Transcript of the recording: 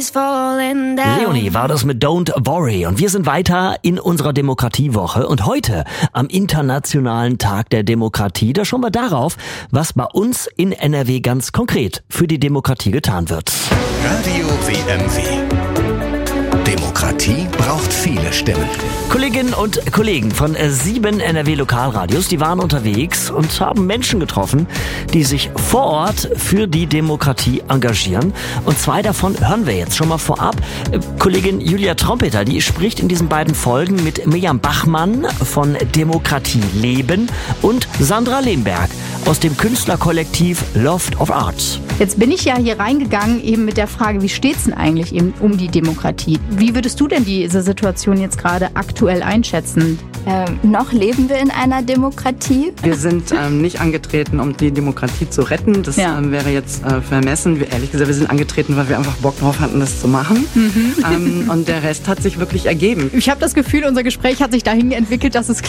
is falling down. Leonie war das mit Don't Worry und wir sind weiter in unserer Demokratiewoche und heute am Internationalen Tag der Demokratie, da schauen wir darauf, was bei uns in NRW ganz konkret für die Demokratie getan wird. Radio WMW. Demokratie braucht viele Stimmen. Kolleginnen und Kollegen von 7 NRW-Lokalradios, die waren unterwegs und haben Menschen getroffen, die sich vor Ort für die Demokratie engagieren. Und 2 davon hören wir jetzt schon mal vorab. Kollegin Julia Trompeter, die spricht in diesen beiden Folgen mit Mirjam Bachmann von Demokratie Leben und Sandra Lemberg aus dem Künstlerkollektiv Loft of Arts. Jetzt bin ich ja hier reingegangen eben mit der Frage, wie steht's denn eigentlich eben um die Demokratie? Wie würdest du denn diese Situation jetzt gerade aktuell einschätzen? Noch leben wir in einer Demokratie. Wir sind nicht angetreten, um die Demokratie zu retten. Das wäre jetzt vermessen. Ehrlich gesagt, wir sind angetreten, weil wir einfach Bock drauf hatten, das zu machen. Und der Rest hat sich wirklich ergeben. Ich habe das Gefühl, unser Gespräch hat sich dahin entwickelt, dass es